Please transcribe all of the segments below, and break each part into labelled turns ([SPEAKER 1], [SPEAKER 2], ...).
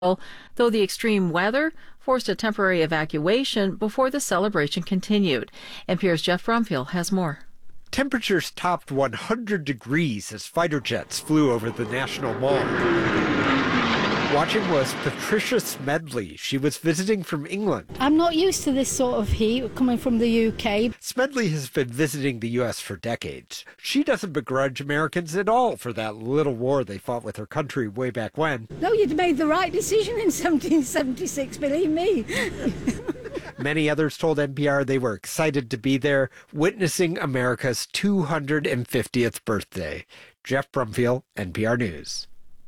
[SPEAKER 1] though the extreme weather forced a temporary evacuation before the celebration continued. NPR's Jeff Brumfield has more.
[SPEAKER 2] Temperatures topped 100 degrees as fighter jets flew over the National Mall. Watching was Patricia Smedley. She was visiting from England.
[SPEAKER 3] I'm not used to this sort of heat coming from the UK.
[SPEAKER 2] Smedley has been visiting the U.S. for decades. She doesn't begrudge Americans at all for that little war they fought with her country way back when.
[SPEAKER 3] No, you'd made the right decision in 1776, believe me.
[SPEAKER 2] Many others told NPR they were excited to be there, witnessing America's 250th birthday. Jeff Brumfield, NPR News.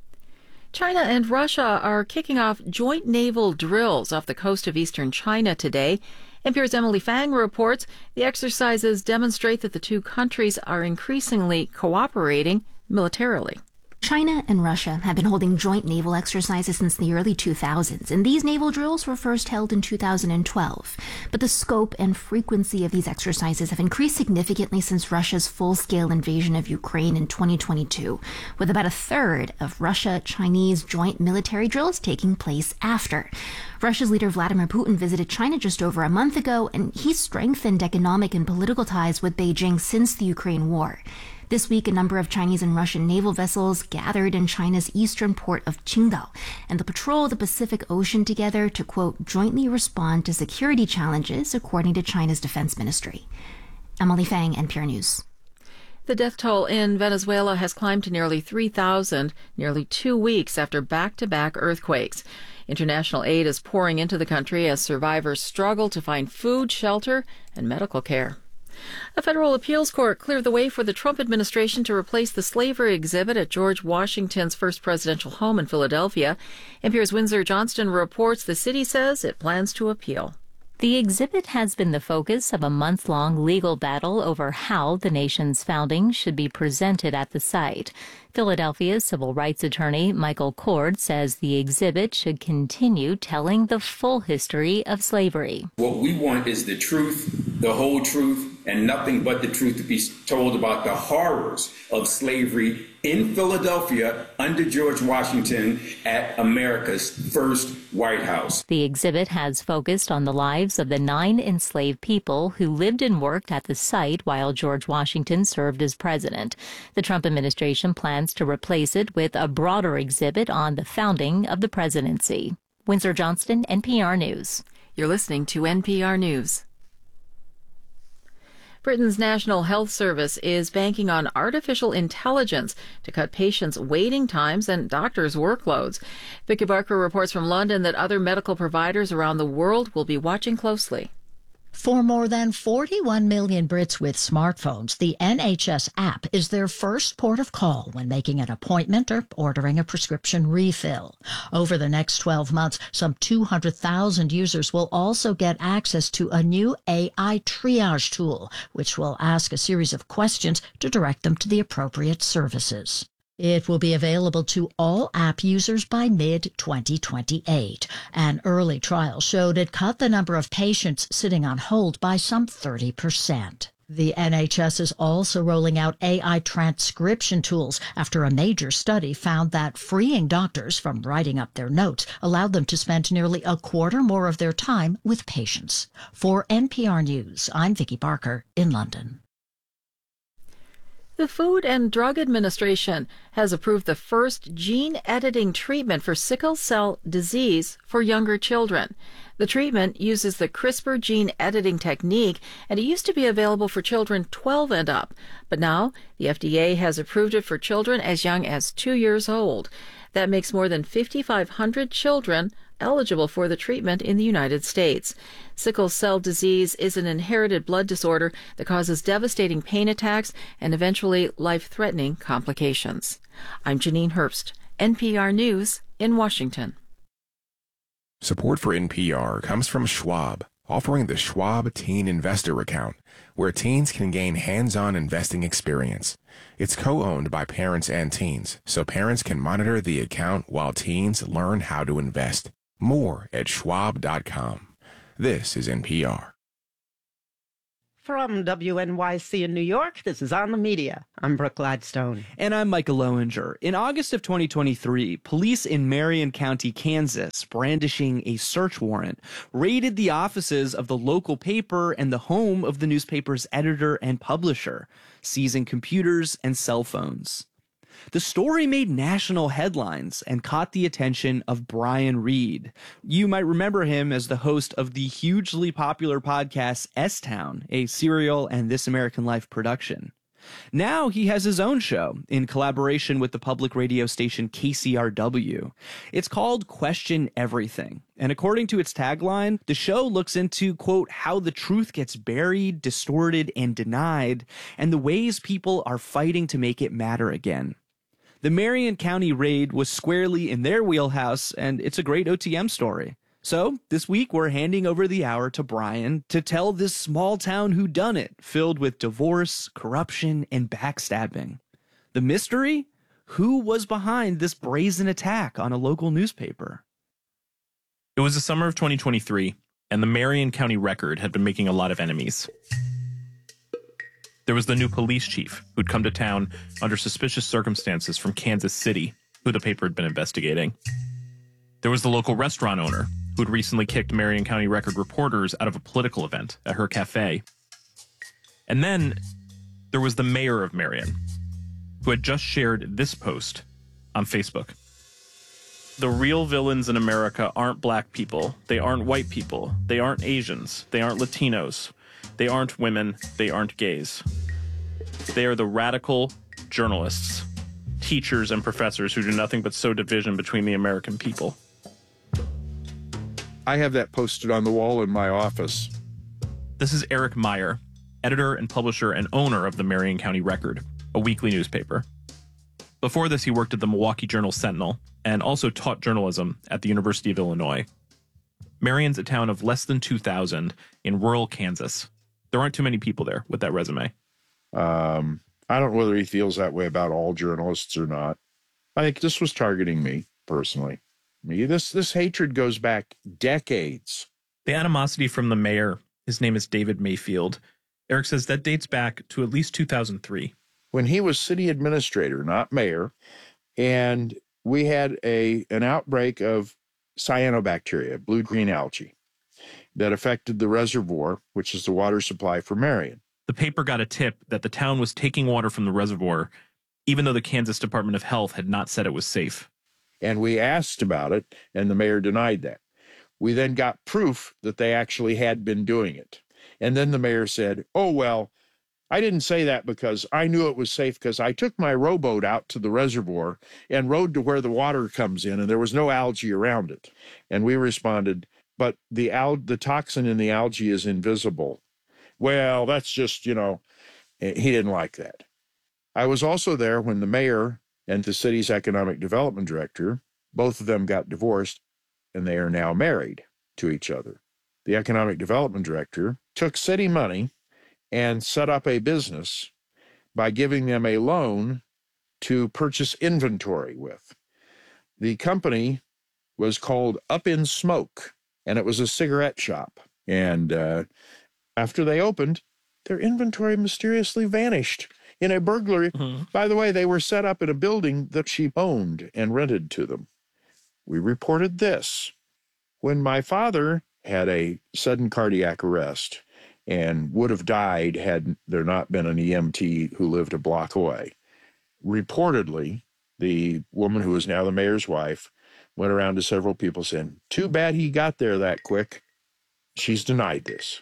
[SPEAKER 1] China and Russia are kicking off joint naval drills off the coast of eastern China today. NPR's Emily Fang reports the exercises demonstrate that the two countries are increasingly cooperating militarily.
[SPEAKER 4] China and Russia have been holding joint naval exercises since the early 2000s, and these naval drills were first held in 2012. But the scope and frequency of these exercises have increased significantly since Russia's full-scale invasion of Ukraine in 2022, with about a third of Russia-Chinese joint military drills taking place after. Russia's leader Vladimir Putin visited China just over a month ago, and he strengthened economic and political ties with Beijing since the Ukraine war. This week, a number of Chinese and Russian naval vessels gathered in China's eastern port of Qingdao, and they'll patrol the Pacific Ocean together to, quote, jointly respond to security challenges, according to China's defense ministry. Emily Fang, NPR News.
[SPEAKER 1] The death toll in Venezuela has climbed to nearly 3,000, nearly 2 weeks after back-to-back earthquakes. International aid is pouring into the country as survivors struggle to find food, shelter, and medical care. A federal appeals court cleared the way for the Trump administration to replace the slavery exhibit at George Washington's first presidential home in Philadelphia. NPR's Windsor Johnston reports the city says it plans to appeal.
[SPEAKER 5] The exhibit has been the focus of a month-long legal battle over how the nation's founding should be presented at the site. Philadelphia's civil rights attorney Michael Cord says the exhibit should continue telling the full history of slavery.
[SPEAKER 6] What we want is the truth, the whole truth, and nothing but the truth to be told about the horrors of slavery in Philadelphia under George Washington at America's first White House.
[SPEAKER 5] The exhibit has focused on the lives of the 9 enslaved people who lived and worked at the site while George Washington served as president. The Trump administration plans to replace it with a broader exhibit on the founding of the presidency. Windsor Johnston, NPR News.
[SPEAKER 1] You're listening to NPR News. Britain's National Health Service is banking on artificial intelligence to cut patients' waiting times and doctors' workloads. Vicky Barker reports from London that other medical providers around the world will be watching closely.
[SPEAKER 7] For more than 41 million Brits with smartphones, the NHS app is their first port of call when making an appointment or ordering a prescription refill. Over the next 12 months, some 200,000 users will also get access to a new AI triage tool, which will ask a series of questions to direct them to the appropriate services. It will be available to all app users by mid-2028. An early trial showed it cut the number of patients sitting on hold by some 30%. The NHS is also rolling out AI transcription tools after a major study found that freeing doctors from writing up their notes allowed them to spend nearly a quarter more of their time with patients. For NPR News, I'm Vicky Barker in London.
[SPEAKER 1] The Food and Drug Administration has approved the first gene-editing treatment for sickle cell disease for younger children. The treatment uses the CRISPR gene editing technique, and it used to be available for children 12 and up. But now, the FDA has approved it for children as young as 2 years old. That makes more than 5,500 children eligible for the treatment in the United States. Sickle cell disease is an inherited blood disorder that causes devastating pain attacks and eventually life-threatening complications. I'm Janine Herbst, NPR News in Washington.
[SPEAKER 8] Support for NPR comes from Schwab, offering the Schwab Teen Investor Account, where teens can gain hands-on investing experience. It's co-owned by parents and teens, so parents can monitor the account while teens learn how to invest. More at schwab.com. This is NPR.
[SPEAKER 9] From WNYC in New York, this is On the Media. I'm Brooke Gladstone.
[SPEAKER 10] And I'm Micah Lowinger. In August of 2023, police in Marion County, Kansas, brandishing a search warrant, raided the offices of the local paper and the home of the newspaper's editor and publisher, seizing computers and cell phones. The story made national headlines and caught the attention of Brian Reed. You might remember him as the host of the hugely popular podcast S-Town, a Serial and This American Life production. Now he has his own show in collaboration with the public radio station KCRW. It's called Question Everything. And according to its tagline, the show looks into, quote, how the truth gets buried, distorted, and denied, and the ways people are fighting to make it matter again. The Marion County raid was squarely in their wheelhouse, and it's a great OTM story. So this week, we're handing over the hour to Brian to tell this small town whodunit filled with divorce, corruption, and backstabbing. The mystery? Who was behind this brazen attack on a local newspaper?
[SPEAKER 11] It was the summer of 2023, and the Marion County Record had been making a lot of enemies. There was the new police chief who'd come to town under suspicious circumstances from Kansas City, who the paper had been investigating. There was the local restaurant owner who'd recently kicked Marion County Record reporters out of a political event at her cafe. And then there was the mayor of Marion, who had just shared this post on Facebook. The real villains in America aren't black people. They aren't white people. They aren't Asians. They aren't Latinos. They aren't women. They aren't gays. They are the radical journalists, teachers, and professors who do nothing but sow division between the American people.
[SPEAKER 12] I have that posted on the wall in my office.
[SPEAKER 11] This is Eric Meyer, editor and publisher and owner of the Marion County Record, a weekly newspaper. Before this, he worked at the Milwaukee Journal-Sentinel and also taught journalism at the University of Illinois. Marion's a town of less than 2,000 in rural Kansas. There aren't too many people there with that resume.
[SPEAKER 12] I don't know whether he feels that way about all journalists or not. I think this was targeting me personally. This hatred goes back decades.
[SPEAKER 11] The animosity from the mayor, his name is David Mayfield. Eric says that dates back to at least 2003.
[SPEAKER 12] When he was city administrator, not mayor, and we had an outbreak of cyanobacteria, blue-green algae, that affected the reservoir, which is the water supply for Marion.
[SPEAKER 11] The paper got a tip that the town was taking water from the reservoir, even though the Kansas Department of Health had not said it was safe.
[SPEAKER 12] And we asked about it, and the mayor denied that. We then got proof that they actually had been doing it. And then the mayor said, oh, well, I didn't say that because I knew it was safe because I took my rowboat out to the reservoir and rowed to where the water comes in, and there was no algae around it. And we responded, but the toxin in the algae is invisible. Well, that's just, he didn't like that. I was also there when the mayor and the city's economic development director, both of them got divorced, and they are now married to each other. The economic development director took city money and set up a business by giving them a loan to purchase inventory with. The company was called Up in Smoke, and it was a cigarette shop. And after they opened, their inventory mysteriously vanished in a burglary. Mm-hmm. By the way, they were set up in a building that she owned and rented to them. We reported this. When my father had a sudden cardiac arrest and would have died had there not been an EMT who lived a block away, reportedly, the woman who is now the mayor's wife went around to several people saying, too bad he got there that quick. She's denied this.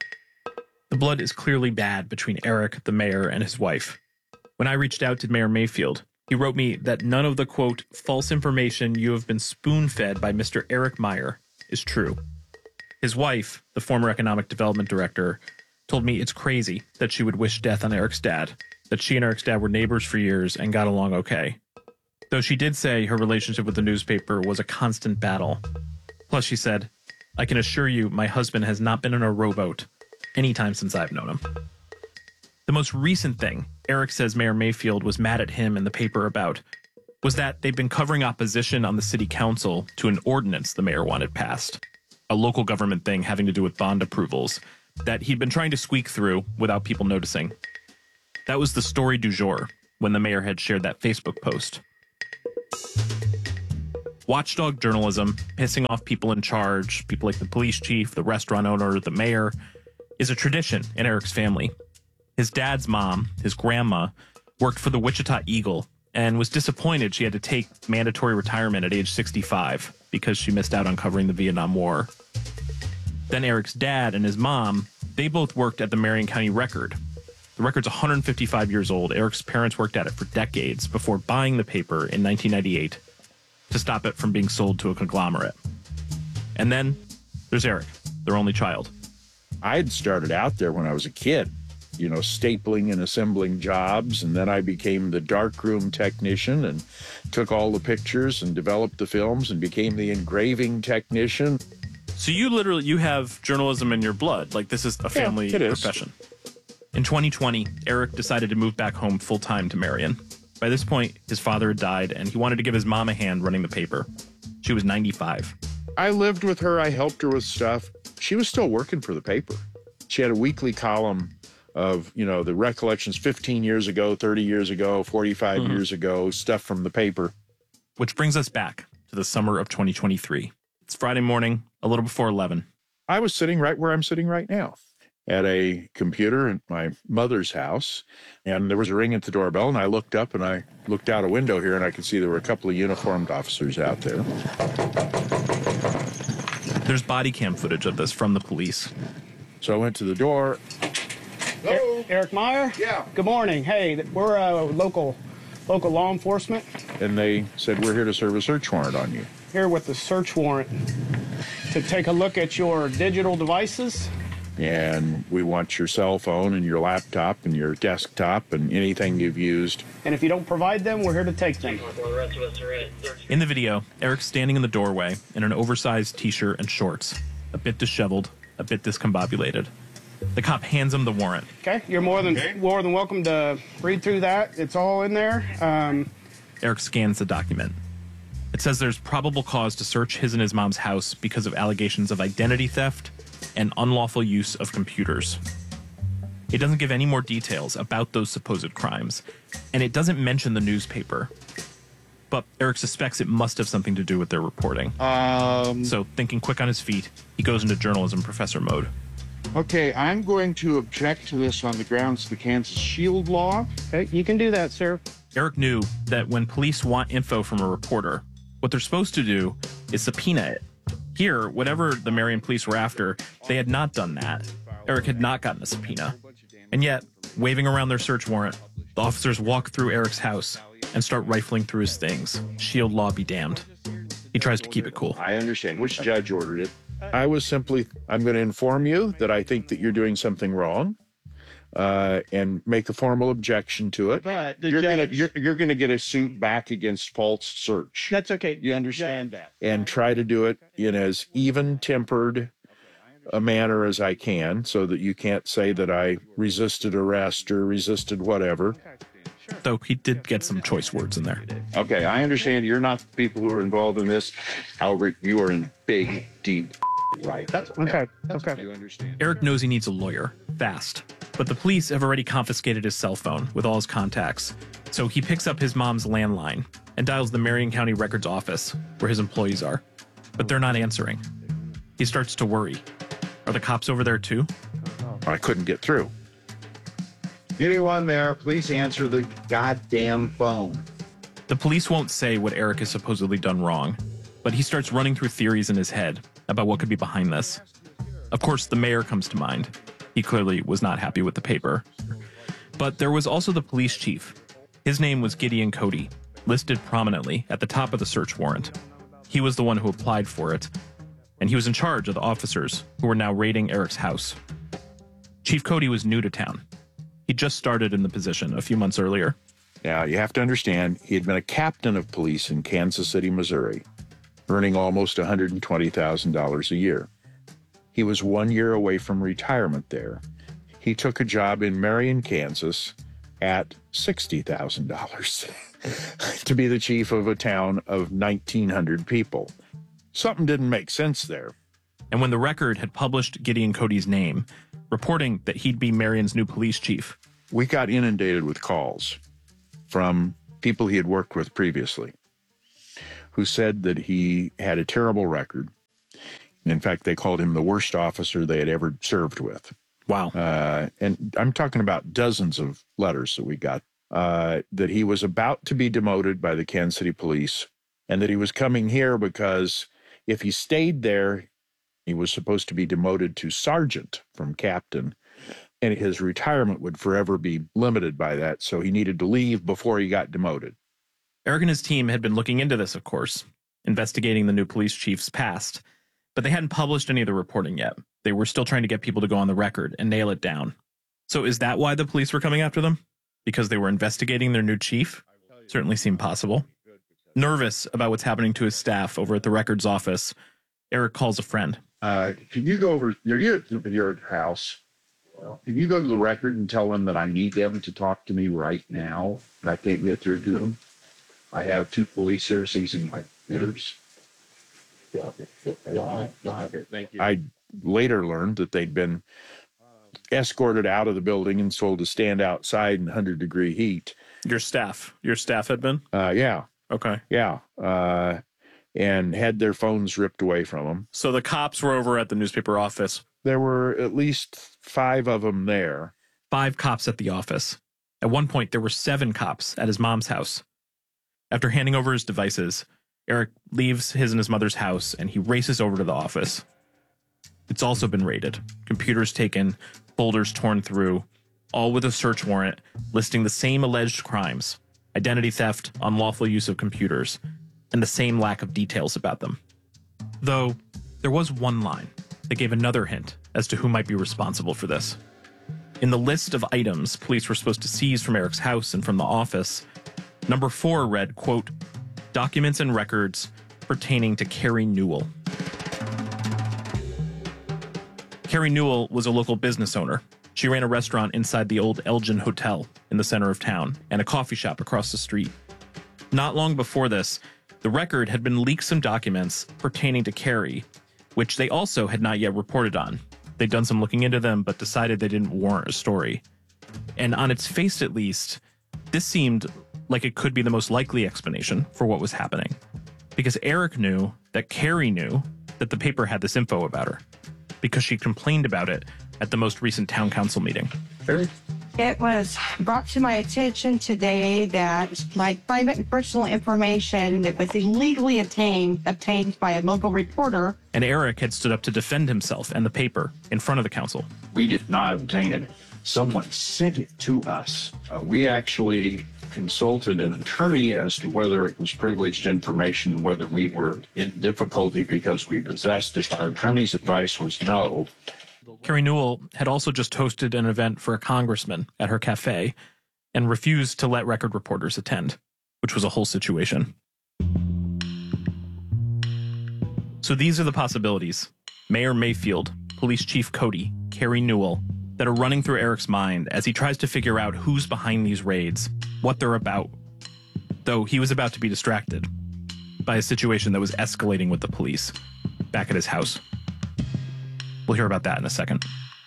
[SPEAKER 11] The blood is clearly bad between Eric, the mayor, and his wife. When I reached out to Mayor Mayfield, he wrote me that none of the, quote, false information you have been spoon-fed by Mr. Eric Meyer is true. His wife, the former economic development director, told me it's crazy that she would wish death on Eric's dad, that she and Eric's dad were neighbors for years and got along okay. Though she did say her relationship with the newspaper was a constant battle. Plus, she said, I can assure you my husband has not been in a rowboat anytime since I've known him. The most recent thing Eric says Mayor Mayfield was mad at him and the paper about was that they've been covering opposition on the city council to an ordinance the mayor wanted passed, a local government thing having to do with bond approvals, that he'd been trying to squeak through without people noticing. That was the story du jour when the mayor had shared that Facebook post. Watchdog journalism, pissing off people in charge, people like the police chief, the restaurant owner, the mayor, is a tradition in Eric's family. His dad's mom, his grandma, worked for the Wichita Eagle and was disappointed she had to take mandatory retirement at age 65 because she missed out on covering the Vietnam War. Then Eric's dad and his mom, they both worked at the Marion County Record. The Record's 155 years old. Eric's parents worked at it for decades before buying the paper in 1998 to stop it from being sold to a conglomerate. And then there's Eric, their only child.
[SPEAKER 12] I had started out there when I was a kid, stapling and assembling jobs, and then I became the darkroom technician and took all the pictures and developed the films and became the engraving technician.
[SPEAKER 11] So you have journalism in your blood. Like, this is a family profession. In 2020, Eric decided to move back home full-time to Marion. By this point, his father had died, and he wanted to give his mom a hand running the paper. She was 95.
[SPEAKER 12] I lived with her. I helped her with stuff. She was still working for the paper. She had a weekly column of, the recollections 15 years ago, 30 years ago, 45 years ago, stuff from the paper.
[SPEAKER 11] Which brings us back to the summer of 2023. It's Friday morning, a little before 11.
[SPEAKER 12] I was sitting right where I'm sitting right now at a computer in my mother's house, and there was a ring at the doorbell, and I looked up and I looked out a window here, and I could see there were a couple of uniformed officers out there.
[SPEAKER 11] There's body cam footage of this from the police.
[SPEAKER 12] So I went to the door.
[SPEAKER 13] Hello? Eric Meyer?
[SPEAKER 12] Yeah.
[SPEAKER 13] Good morning. Hey, we're local law enforcement.
[SPEAKER 12] And they said, we're here to serve a search warrant on you.
[SPEAKER 13] Here with the search warrant to take a look at your digital devices.
[SPEAKER 12] And we want your cell phone and your laptop and your desktop and anything you've used.
[SPEAKER 13] And if you don't provide them, we're here to take them.
[SPEAKER 11] In the video, Eric's standing in the doorway in an oversized t-shirt and shorts, a bit disheveled, a bit discombobulated. The cop hands him the warrant.
[SPEAKER 13] Okay, you're more than welcome to read through that. It's all in there.
[SPEAKER 11] Eric scans the document. It says there's probable cause to search his and his mom's house because of allegations of identity theft and unlawful use of computers. It doesn't give any more details about those supposed crimes, and it doesn't mention the newspaper. But Eric suspects it must have something to do with their reporting. So, thinking quick on his feet, he goes into journalism professor mode.
[SPEAKER 14] Okay, I'm going to object to this on the grounds of the Kansas Shield Law.
[SPEAKER 13] Okay, you can do that, sir.
[SPEAKER 11] Eric knew that when police want info from a reporter, what they're supposed to do is subpoena it. Here, whatever the Marion police were after, they had not done that. Eric had not gotten a subpoena. And yet, waving around their search warrant, the officers walk through Eric's house and start rifling through his things. Shield law be damned. He tries to keep it cool.
[SPEAKER 14] I understand. Which judge ordered it?
[SPEAKER 12] I was simply, I'm going to inform you that I think that you're doing something wrong, and make a formal objection to it.
[SPEAKER 14] But you're going to get a suit back against false search.
[SPEAKER 13] That's okay.
[SPEAKER 14] You understand that?
[SPEAKER 12] And try to do it in as even-tempered a manner as I can, so that you can't say that I resisted arrest or resisted whatever.
[SPEAKER 11] Though he did get some choice words in there.
[SPEAKER 14] Okay, I understand you're not the people who are involved in this. However, you are in big, deep right.
[SPEAKER 13] That's okay. Okay.
[SPEAKER 14] You understand?
[SPEAKER 11] Eric knows he needs a lawyer, fast. But the police have already confiscated his cell phone with all his contacts. So he picks up his mom's landline and dials the Marion County Records office, where his employees are. But they're not answering. He starts to worry. Are the cops over there too?
[SPEAKER 12] I couldn't get through.
[SPEAKER 14] Anyone there, please answer the goddamn phone.
[SPEAKER 11] The police won't say what Eric has supposedly done wrong, but he starts running through theories in his head about what could be behind this. Of course, the mayor comes to mind. He clearly was not happy with the paper. But there was also the police chief. His name was Gideon Cody, listed prominently at the top of the search warrant. He was the one who applied for it, and he was in charge of the officers who were now raiding Eric's house. Chief Cody was new to town. He just started in the position a few months earlier.
[SPEAKER 12] Now, you have to understand, he had been a captain of police in Kansas City, Missouri, earning almost $120,000 a year. He was 1 year away from retirement there. He took a job in Marion, Kansas at $60,000 to be the chief of a town of 1,900 people. Something didn't make sense there.
[SPEAKER 11] And when the Record had published Gideon Cody's name, reporting that he'd be Marion's new police chief.
[SPEAKER 12] We got inundated with calls from people he had worked with previously who said that he had a terrible record. In fact, they called him the worst officer they had ever served with.
[SPEAKER 11] Wow.
[SPEAKER 12] And I'm talking about dozens of letters that we got, that he was about to be demoted by the Kansas City Police and that he was coming here because if he stayed there, he was supposed to be demoted to sergeant from captain, and his retirement would forever be limited by that. So he needed to leave before he got demoted.
[SPEAKER 11] Eric and his team had been looking into this, of course, investigating the new police chief's past, but they hadn't published any of the reporting yet. They were still trying to get people to go on the record and nail it down. So is that why the police were coming after them? Because they were investigating their new chief? Certainly seemed possible. Nervous about what's happening to his staff over at the records office, Eric calls a friend.
[SPEAKER 14] Can you go over your house? Can you go to the record and tell them that I need them to talk to me right now? And I can't get through to them. I have 2 police there seizing my computers. Thank you.
[SPEAKER 12] I later learned that they'd been escorted out of the building and told to stand outside in 100-degree heat.
[SPEAKER 11] Your staff had been?
[SPEAKER 12] Yeah.
[SPEAKER 11] Okay.
[SPEAKER 12] Yeah. And had their phones ripped away from them.
[SPEAKER 11] So the cops were over at the newspaper office.
[SPEAKER 12] There were at least 5 of them there.
[SPEAKER 11] 5 cops at the office. At one point, there were 7 cops at his mom's house. After handing over his devices, Eric leaves his and his mother's house and he races over to the office. It's also been raided. Computers taken, folders torn through, all with a search warrant listing the same alleged crimes: identity theft, unlawful use of computers, and the same lack of details about them. Though, there was one line that gave another hint as to who might be responsible for this. In the list of items police were supposed to seize from Eric's house and from the office, number 4 read, quote, documents and records pertaining to Carrie Newell. Carrie Newell was a local business owner. She ran a restaurant inside the old Elgin Hotel in the center of town and a coffee shop across the street. Not long before this, the record had been leaked some documents pertaining to Carrie, which they also had not yet reported on. They'd done some looking into them, but decided they didn't warrant a story. And on its face, at least, this seemed like it could be the most likely explanation for what was happening. Because Eric knew that Carrie knew that the paper had this info about her, because she complained about it at the most recent town council meeting.
[SPEAKER 15] It was brought to my attention today that my private and personal information that was illegally obtained by a local reporter.
[SPEAKER 11] And Eric had stood up to defend himself and the paper in front of the council.
[SPEAKER 14] We did not obtain it. Someone sent it to us. We actually consulted an attorney as to whether it was privileged information, whether we were in difficulty because we possessed it. Our attorney's advice was no.
[SPEAKER 11] Carrie Newell had also just hosted an event for a congressman at her cafe and refused to let record reporters attend, which was a whole situation. So these are the possibilities: Mayor Mayfield, Police Chief Cody, Carrie Newell, that are running through Eric's mind as he tries to figure out who's behind these raids, what they're about. Though he was about to be distracted by a situation that was escalating with the police back at his house. We'll hear about that in a second.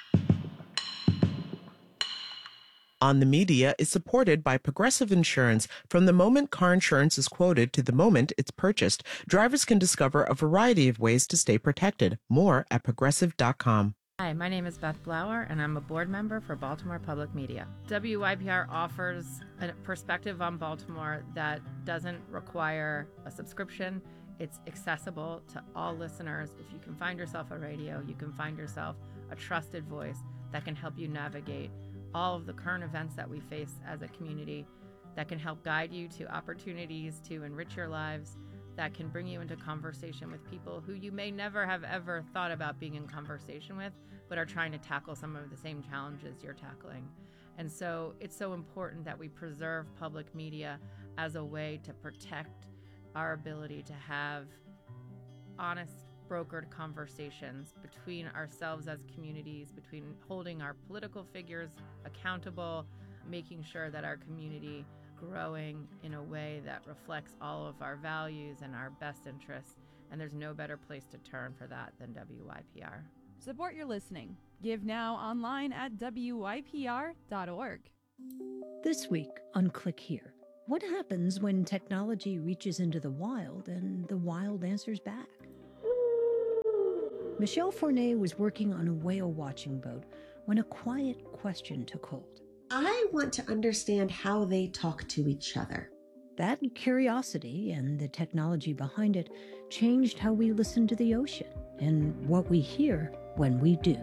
[SPEAKER 16] On the Media is supported by Progressive Insurance. From the moment car insurance is quoted to the moment it's purchased, drivers can discover a variety of ways to stay protected. More at progressive.com.
[SPEAKER 17] Hi, my name is Beth Blower, and I'm a board member for Baltimore Public Media. WYPR offers a perspective on Baltimore that doesn't require a subscription. It's accessible to all listeners. If you can find yourself a radio, you can find yourself a trusted voice that can help you navigate all of the current events that we face as a community, that can help guide you to opportunities to enrich your lives, that can bring you into conversation with people who you may never have ever thought about being in conversation with, but are trying to tackle some of the same challenges you're tackling. And so it's so important that we preserve public media as a way to protect our ability to have honest, brokered conversations between ourselves as communities, between holding our political figures accountable, making sure that our community growing in a way that reflects all of our values and our best interests. And there's no better place to turn for that than WYPR.
[SPEAKER 18] Support your listening. Give now online at WYPR.org.
[SPEAKER 19] This week on Click Here, what happens when technology reaches into the wild and the wild answers back? Michelle Fournet was working on a whale watching boat when a quiet question took hold.
[SPEAKER 20] I want to understand how they talk to each other.
[SPEAKER 19] That curiosity and the technology behind it changed how we listen to the ocean and what we hear when we do.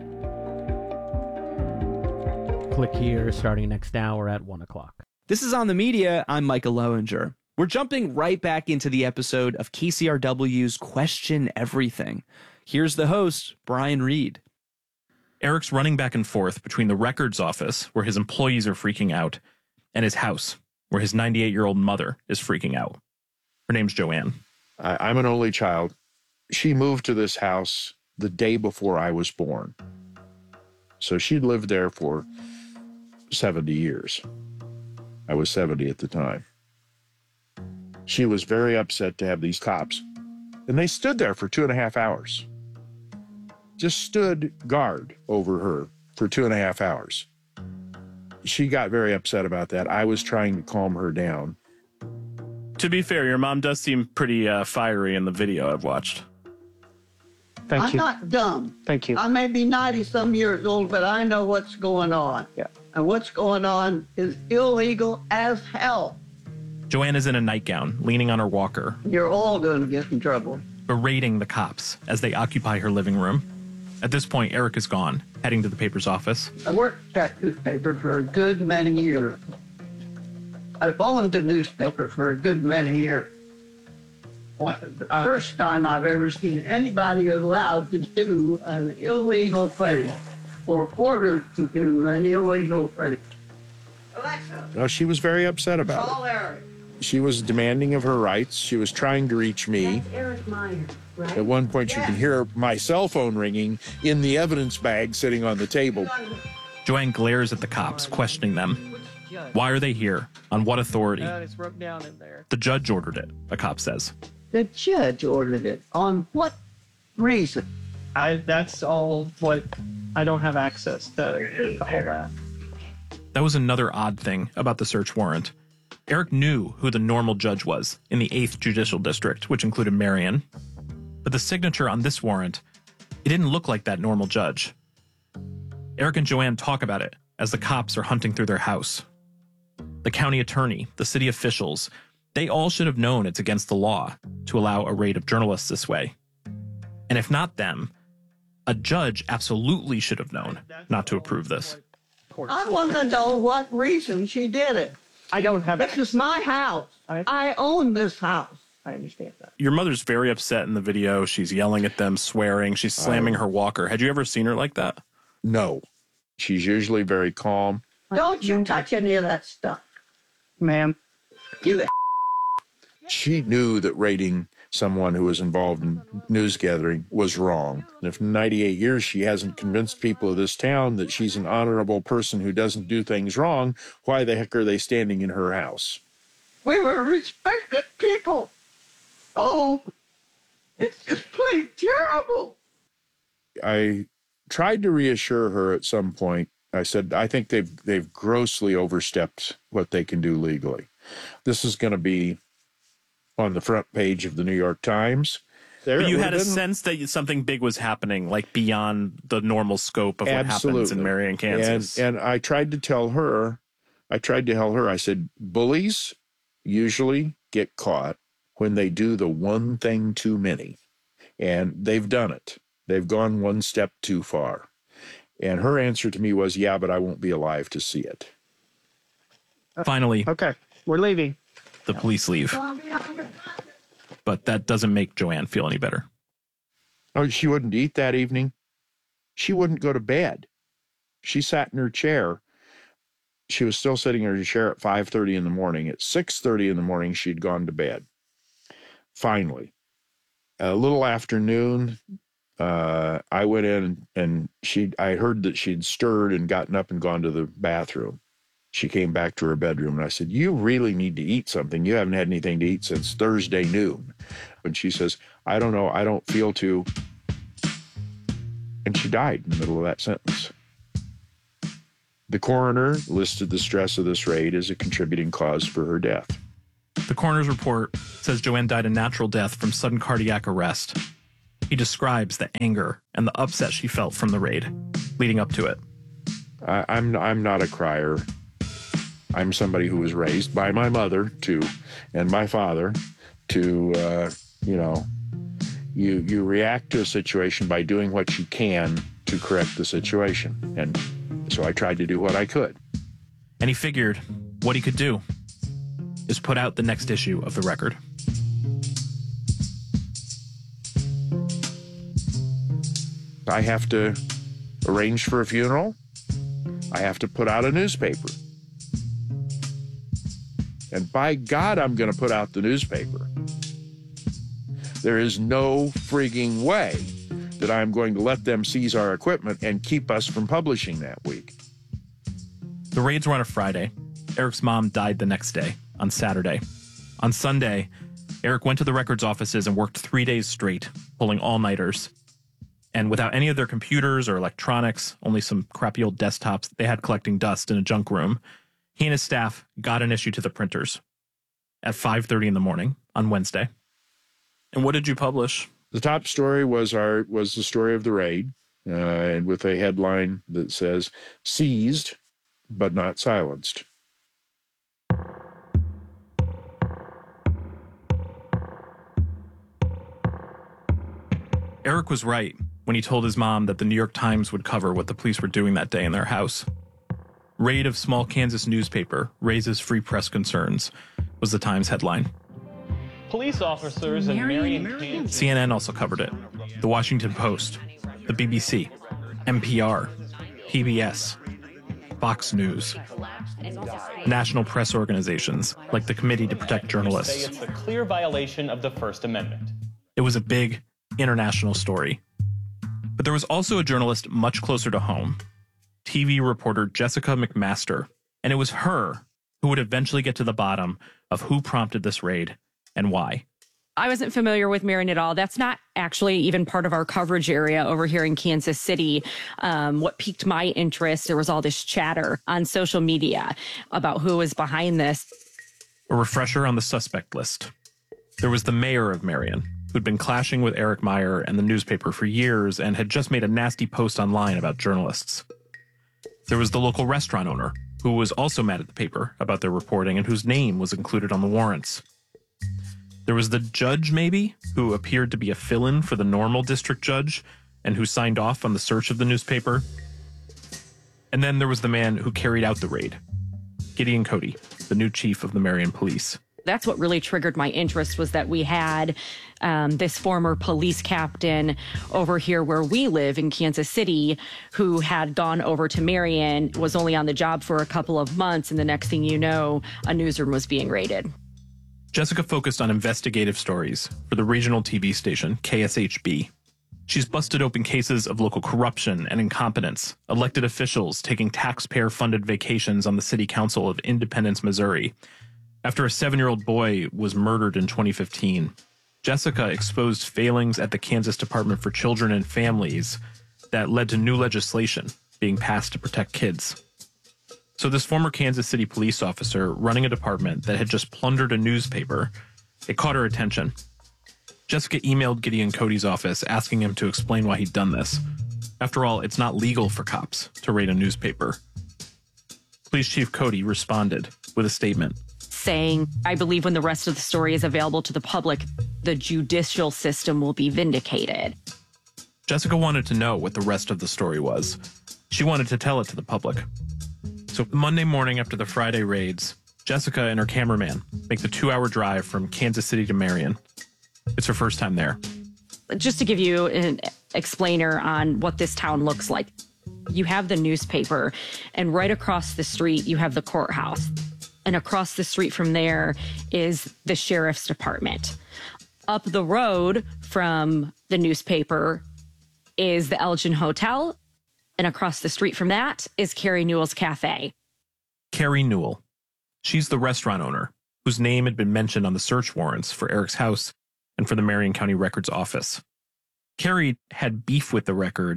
[SPEAKER 21] Click Here, starting next hour at 1 o'clock.
[SPEAKER 10] This is On the Media. I'm Micah Lowinger. We're jumping right back into the episode of KCRW's Question Everything. Here's the host, Brian Reed.
[SPEAKER 11] Eric's running back and forth between the records office, where his employees are freaking out, and his house, where his 98-year-old mother is freaking out. Her name's Joanne.
[SPEAKER 12] I'm an only child. She moved to this house the day before I was born. So she'd lived there for 70 years. I was 70 at the time. She was very upset to have these cops, and they stood there for 2.5 hours. Just stood guard over her for 2.5 hours. She got very upset about that. I was trying to calm her down.
[SPEAKER 11] To be fair, your mom does seem pretty fiery in the video I've watched.
[SPEAKER 22] I'm not dumb.
[SPEAKER 21] Thank you.
[SPEAKER 22] I may be 90-some years old, but I know what's going on.
[SPEAKER 21] Yeah.
[SPEAKER 22] And what's going on is illegal as hell.
[SPEAKER 11] Joanne is in a nightgown, leaning on her walker.
[SPEAKER 22] You're all going to get in trouble.
[SPEAKER 11] Berating the cops as they occupy her living room. At this point, Eric is gone, heading to the paper's office.
[SPEAKER 22] I worked at newspaper for a good many years. I've owned the newspaper for a good many years. The first time I've ever seen anybody allowed to do an illegal thing or ordered to do an illegal thing. Alexa.
[SPEAKER 12] No, she was very upset about
[SPEAKER 22] Call Eric.
[SPEAKER 12] it. She was demanding of her rights. She was trying to reach me.
[SPEAKER 22] That's Eric Meyer, right?
[SPEAKER 12] At one point, you can hear my cell phone ringing in the evidence bag sitting on the table.
[SPEAKER 11] Joanne glares at the cops, questioning them. Why are they here? On what authority?
[SPEAKER 21] It's rubbed down in there.
[SPEAKER 11] The judge ordered it, a cop says.
[SPEAKER 22] The judge ordered it. On what reason?
[SPEAKER 21] That's all what I don't have access to all that.
[SPEAKER 11] That was another odd thing about the search warrant. Eric knew who the normal judge was in the 8th Judicial District, which included Marion. But the signature on this warrant, it didn't look like that normal judge. Eric and Joanne talk about it as the cops are hunting through their house. The county attorney, the city officials, they all should have known it's against the law to allow a raid of journalists this way. And if not them, a judge absolutely should have known not to approve this.
[SPEAKER 22] I want to know what reason she did it.
[SPEAKER 21] I don't have it.
[SPEAKER 22] This is my house. I own this house.
[SPEAKER 21] I understand that.
[SPEAKER 11] Your mother's very upset in the video. She's yelling at them, swearing. She's slamming her walker. Had you ever seen her like that?
[SPEAKER 12] No. She's usually very calm.
[SPEAKER 22] Don't you touch any of that stuff.
[SPEAKER 21] Ma'am.
[SPEAKER 22] You
[SPEAKER 12] She knew that raiding someone who was involved in news gathering was wrong. And if in 98 years she hasn't convinced people of this town that she's an honorable person who doesn't do things wrong, why the heck are they standing in her house?
[SPEAKER 22] We were respected people. Oh, it's just plain terrible.
[SPEAKER 12] I tried to reassure her at some point. I said, I think they've grossly overstepped what they can do legally. This is going to be on the front page of the New York Times.
[SPEAKER 11] But you had a sense that something big was happening, like beyond the normal scope of what happens in Marion, Kansas.
[SPEAKER 12] And I tried to tell her, I said, bullies usually get caught when they do the one thing too many. And they've done it. They've gone one step too far. And her answer to me was, yeah, but I won't be alive to see it.
[SPEAKER 11] Finally,
[SPEAKER 21] okay, we're leaving.
[SPEAKER 11] The police leave. But that doesn't make Joanne feel any better.
[SPEAKER 12] Oh, she wouldn't eat that evening. She wouldn't go to bed. She sat in her chair. She was still sitting in her chair at 5:30 in the morning. At 6:30 in the morning, she'd gone to bed. Finally, a little afternoon, I went in and I heard that she'd stirred and gotten up and gone to the bathroom. She came back to her bedroom and I said, you really need to eat something. You haven't had anything to eat since Thursday noon. And she says, I don't know. I don't feel to. And she she died in the middle of that sentence. The coroner listed the stress of this raid as a contributing cause for her death.
[SPEAKER 11] The coroner's report says Joanne died a natural death from sudden cardiac arrest. He describes the anger and the upset she felt from the raid leading up to it.
[SPEAKER 12] I'm not a crier. I'm somebody who was raised by my mother, too, and my father to, you react to a situation by doing what you can to correct the situation. And so I tried to do what I could.
[SPEAKER 11] And he figured what he could do is put out the next issue of the Record.
[SPEAKER 12] I have to arrange for a funeral. I have to put out a newspaper. And by God, I'm going to put out the newspaper. There is no frigging way that I'm going to let them seize our equipment and keep us from publishing that week.
[SPEAKER 11] The raids were on a Friday. Eric's mom died the next day, on Saturday. On Sunday, Eric went to the Record's offices and worked 3 days straight, pulling all-nighters. And without any of their computers or electronics, only some crappy old desktops they had collecting dust in a junk room, he and his staff got an issue to the printers at 5:30 in the morning on Wednesday. And what did you publish?
[SPEAKER 12] The top story was the story of the raid, and with a headline that says, "Seized, but not silenced."
[SPEAKER 11] Eric was right when he told his mom that the New York Times would cover what the police were doing that day in their house. Raid of small Kansas newspaper raises free press concerns was the Times headline.
[SPEAKER 21] Police officers in Marion, Kansas.
[SPEAKER 11] CNN also covered it. The Washington Post, the BBC, NPR, PBS, Fox News, national press organizations like the Committee to Protect Journalists.
[SPEAKER 21] Say it's a clear violation of the First Amendment.
[SPEAKER 11] It was a big international story. But there was also a journalist much closer to home, TV reporter Jessica McMaster, and it was her who would eventually get to the bottom of who prompted this raid and why.
[SPEAKER 2] I wasn't familiar with Marion at all. That's not actually even part of our coverage area over here in Kansas City. What piqued my interest, there was all this chatter on social media about who was behind this.
[SPEAKER 11] A refresher on the suspect list. There was the mayor of Marion, who'd been clashing with Eric Meyer and the newspaper for years and had just made a nasty post online about journalists. There was the local restaurant owner, who was also mad at the paper about their reporting and whose name was included on the warrants. There was the judge, maybe, who appeared to be a fill-in for the normal district judge and who signed off on the search of the newspaper. And then there was the man who carried out the raid, Gideon Cody, the new chief of the Marion Police.
[SPEAKER 2] That's what really triggered my interest, was that we had this former police captain over here where we live in Kansas City who had gone over to Marion, was only on the job for a couple of months, and the next thing you know, a newsroom was being raided.
[SPEAKER 11] Jessica focused on investigative stories for the regional TV station, KSHB. She's busted open cases of local corruption and incompetence, elected officials taking taxpayer-funded vacations on the city council of Independence, Missouri. After a 7-year-old boy was murdered in 2015, Jessica exposed failings at the Kansas Department for Children and Families that led to new legislation being passed to protect kids. So this former Kansas City police officer running a department that had just plundered a newspaper, it caught her attention. Jessica emailed Gideon Cody's office asking him to explain why he'd done this. After all, it's not legal for cops to raid a newspaper. Police Chief Cody responded with a statement
[SPEAKER 2] saying, I believe when the rest of the story is available to the public, the judicial system will be vindicated.
[SPEAKER 11] Jessica wanted to know what the rest of the story was. She wanted to tell it to the public. So Monday morning after the Friday raids, Jessica and her cameraman make the 2-hour drive from Kansas City to Marion. It's her first time there.
[SPEAKER 2] Just to give you an explainer on what this town looks like. You have the newspaper, and right across the street, you have the courthouse. And across the street from there is the sheriff's department. Up the road from the newspaper is the Elgin Hotel. And across the street from that is Carrie Newell's Cafe.
[SPEAKER 11] Carrie Newell. She's the restaurant owner whose name had been mentioned on the search warrants for Eric's house and for the Marion County Records office. Carrie had beef with the Record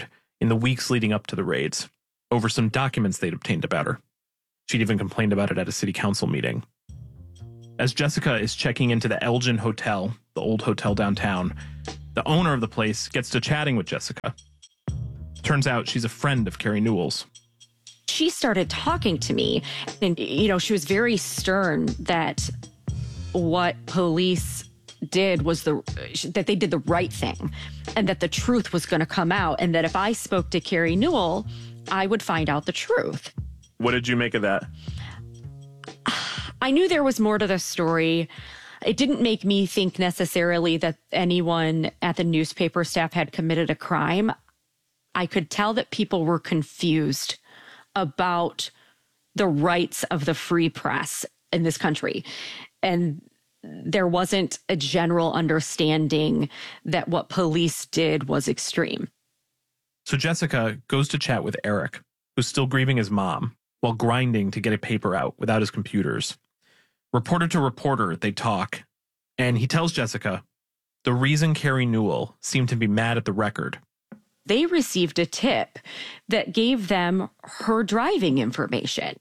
[SPEAKER 11] in the weeks leading up to the raids over some documents they'd obtained about her. She'd even complained about it at a city council meeting. As Jessica is checking into the Elgin Hotel, the old hotel downtown, the owner of the place gets to chatting with Jessica. Turns out she's a friend of Carrie Newell's.
[SPEAKER 2] She started talking to me, and, she was very stern that what police did was that they did the right thing, and that the truth was going to come out, and that if I spoke to Carrie Newell, I would find out the truth.
[SPEAKER 11] What did you make of that?
[SPEAKER 2] I knew there was more to the story. It didn't make me think necessarily that anyone at the newspaper staff had committed a crime. I could tell that people were confused about the rights of the free press in this country. And there wasn't a general understanding that what police did was extreme.
[SPEAKER 11] So Jessica goes to chat with Eric, who's still grieving his mom, while grinding to get a paper out without his computers. Reporter to reporter, they talk, and he tells Jessica the reason Carrie Newell seemed to be mad at the Record.
[SPEAKER 2] They received a tip that gave them her driving information.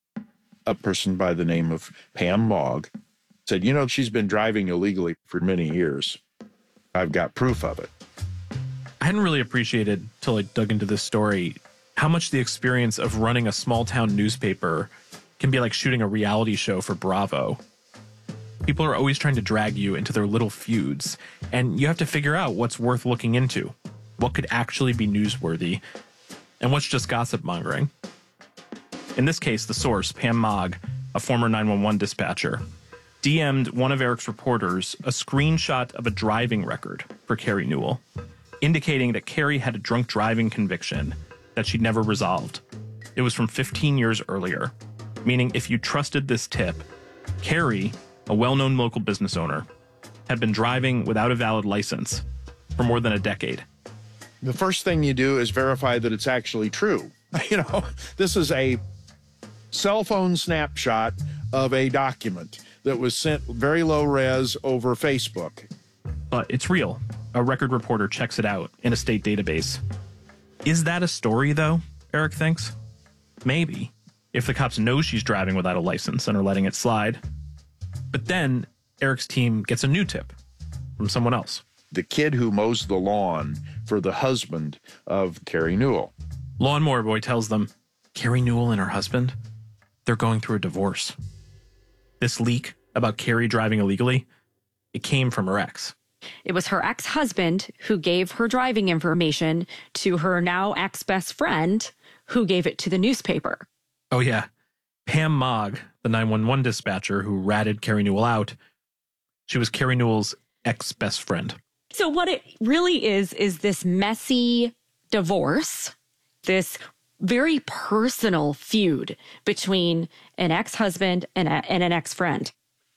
[SPEAKER 12] A person by the name of Pam Mogg said, she's been driving illegally for many years. I've got proof of it.
[SPEAKER 11] I hadn't really appreciated, till I dug into this story, how much the experience of running a small town newspaper can be like shooting a reality show for Bravo. People are always trying to drag you into their little feuds, and you have to figure out what's worth looking into, what could actually be newsworthy, and what's just gossip mongering. In this case, the source, Pam Mogg, a former 911 dispatcher, DM'd one of Eric's reporters a screenshot of a driving record for Carrie Newell, indicating that Carrie had a drunk driving conviction that she'd never resolved. It was from 15 years earlier, meaning if you trusted this tip, Carrie, a well-known local business owner, had been driving without a valid license for more than a decade.
[SPEAKER 12] The first thing you do is verify that it's actually true. This is a cell phone snapshot of a document that was sent very low res over Facebook.
[SPEAKER 11] But it's real. A Record reporter checks it out in a state database. Is that a story, though, Eric thinks? Maybe, if the cops know she's driving without a license and are letting it slide. But then Eric's team gets a new tip from someone else.
[SPEAKER 12] The kid who mows the lawn for the husband of Carrie Newell.
[SPEAKER 11] Lawnmower Boy tells them Carrie Newell and her husband, they're going through a divorce. This leak about Carrie driving illegally, it came from her ex.
[SPEAKER 2] It was her ex-husband who gave her driving information to her now ex-best friend, who gave it to the newspaper.
[SPEAKER 11] Oh, yeah. Pam Mogg, the 911 dispatcher who ratted Carrie Newell out, she was Carrie Newell's ex-best friend.
[SPEAKER 2] So what it really is this messy divorce, this very personal feud between an ex-husband and an ex-friend.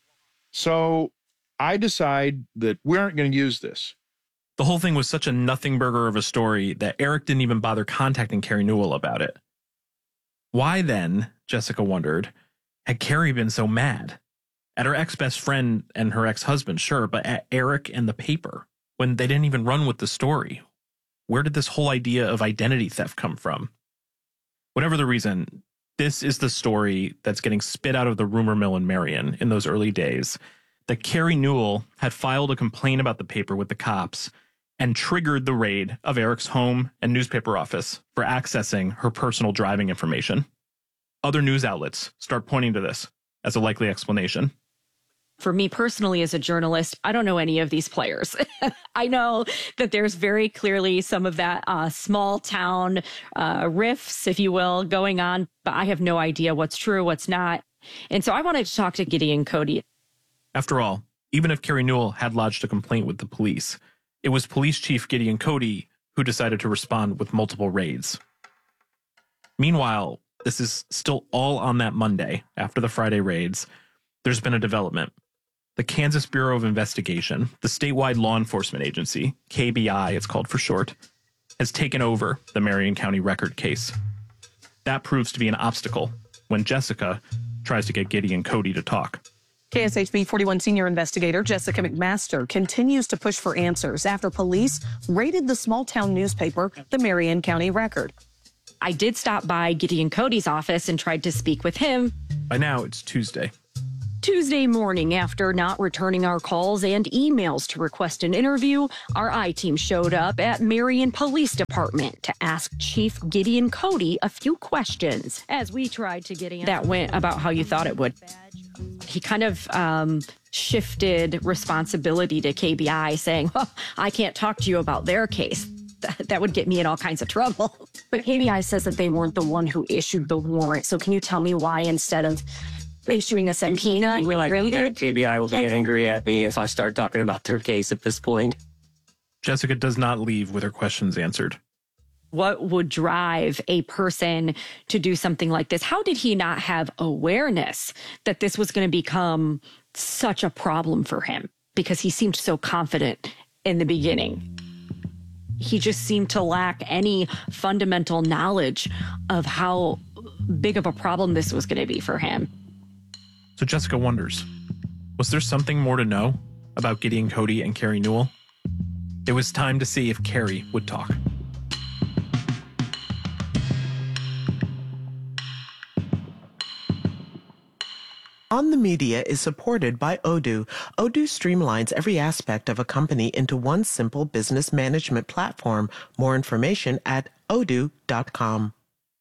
[SPEAKER 12] So I decide that we aren't going to use this.
[SPEAKER 11] The whole thing was such a nothing burger of a story that Eric didn't even bother contacting Carrie Newell about it. Why then, Jessica wondered, had Carrie been so mad? At her ex-best friend and her ex-husband, sure, but at Eric and the paper, when they didn't even run with the story. Where did this whole idea of identity theft come from? Whatever the reason, this is the story that's getting spit out of the rumor mill in Marion in those early days, that Carrie Newell had filed a complaint about the paper with the cops and triggered the raid of Eric's home and newspaper office for accessing her personal driving information. Other news outlets start pointing to this as a likely explanation.
[SPEAKER 2] For me personally, as a journalist, I don't know any of these players. I know that there's very clearly some of that small town riffs, if you will, going on, but I have no idea what's true, what's not. And so I wanted to talk to Gideon Cody.
[SPEAKER 11] After all, even if Carrie Newell had lodged a complaint with the police, it was Police Chief Gideon Cody who decided to respond with multiple raids. Meanwhile, this is still all on that Monday after the Friday raids. There's been a development. The Kansas Bureau of Investigation, the statewide law enforcement agency, KBI it's called for short, has taken over the Marion County Record case. That proves to be an obstacle when Jessica tries to get Gideon Cody to talk.
[SPEAKER 3] KSHB 41 senior investigator Jessica McMaster continues to push for answers after police raided the small-town newspaper, the Marion County Record.
[SPEAKER 2] I did stop by Gideon Cody's office and tried to speak with him.
[SPEAKER 11] By now, it's Tuesday.
[SPEAKER 2] Tuesday morning, after not returning our calls and emails to request an interview, our I-team showed up at Marion Police Department to ask Chief Gideon Cody a few questions. As we tried to get answers that went about how you thought it would. He kind of shifted responsibility to KBI, saying, well, I can't talk to you about their case. That would get me in all kinds of trouble. But KBI says that they weren't the one who issued the warrant. So can you tell me why instead of issuing a subpoena?
[SPEAKER 4] KBI will get angry at me if I start talking about their case at this point.
[SPEAKER 11] Jessica does not leave with her questions answered.
[SPEAKER 2] What would drive a person to do something like this? How did he not have awareness that this was going to become such a problem for him? Because he seemed so confident in the beginning. He just seemed to lack any fundamental knowledge of how big of a problem this was going to be for him.
[SPEAKER 11] So Jessica wonders, was there something more to know about Gideon Cody and Carrie Newell? It was time to see if Carrie would talk.
[SPEAKER 16] On the Media is supported by Odoo. Odoo streamlines every aspect of a company into one simple business management platform. More information at odoo.com.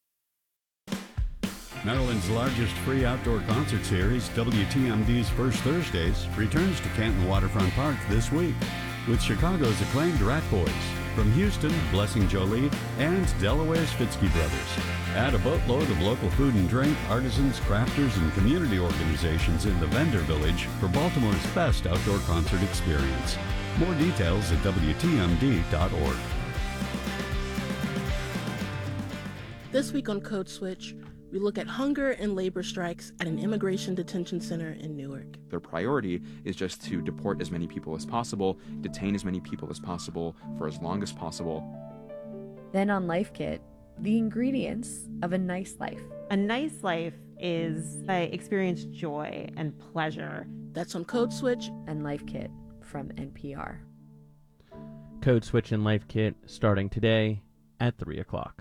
[SPEAKER 23] Maryland's largest free outdoor concert series, WTMD's First Thursdays, returns to Canton Waterfront Park this week with Chicago's acclaimed Rat Boys. From Houston, Blessing Jolie, and Delaware's Fitzky Brothers. Add a boatload of local food and drink, artisans, crafters, and community organizations in the Vendor Village for Baltimore's best outdoor concert experience. More details at WTMD.org.
[SPEAKER 24] This week on Code Switch, we look at hunger and labor strikes at an immigration detention center in Newark.
[SPEAKER 25] Their priority is just to deport as many people as possible, detain as many people as possible for as long as possible.
[SPEAKER 26] Then on Life Kit, the ingredients of a nice life.
[SPEAKER 9] A nice life is I experience joy and pleasure.
[SPEAKER 24] That's on Code Switch
[SPEAKER 26] and Life Kit from NPR.
[SPEAKER 27] Code Switch and Life Kit starting today at 3 o'clock.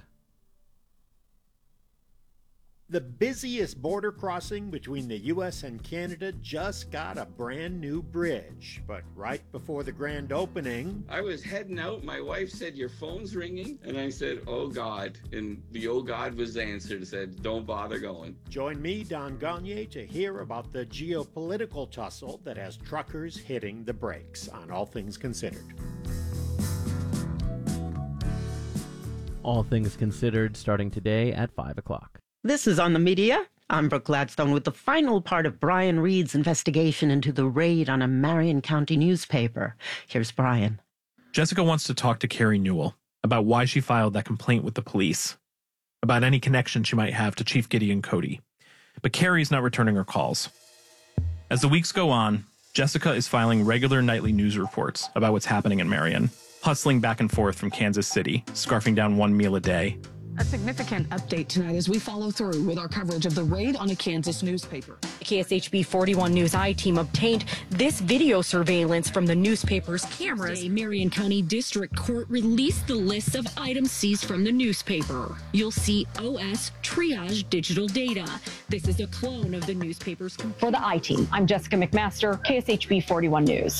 [SPEAKER 28] The busiest border crossing between the U.S. and Canada just got a brand new bridge. But right before the grand opening,
[SPEAKER 29] I was heading out. My wife said, your phone's ringing. And I said, oh, God. And the oh, God was the answer. It said, don't bother going.
[SPEAKER 28] Join me, Don Gagne, to hear about the geopolitical tussle that has truckers hitting the brakes on All Things Considered.
[SPEAKER 27] All Things Considered starting today at 5 o'clock.
[SPEAKER 9] This is On the Media. I'm Brooke Gladstone with the final part of Brian Reed's investigation into the raid on a Marion County newspaper. Here's Brian.
[SPEAKER 11] Jessica wants to talk to Carrie Newell about why she filed that complaint with the police, about any connection she might have to Chief Gideon Cody. But Carrie's not returning her calls. As the weeks go on, Jessica is filing regular nightly news reports about what's happening in Marion, hustling back and forth from Kansas City, scarfing down one meal a day.
[SPEAKER 3] A significant update tonight as we follow through with our coverage of the raid on a Kansas newspaper.
[SPEAKER 2] The KSHB 41 News I-team obtained this video surveillance from the newspaper's cameras.
[SPEAKER 3] A Marion County District Court released the list of items seized from the newspaper.
[SPEAKER 2] You'll see OS Triage digital data. This is a clone of the newspaper's computer. For the I-team, I'm Jessica McMaster, KSHB 41 News.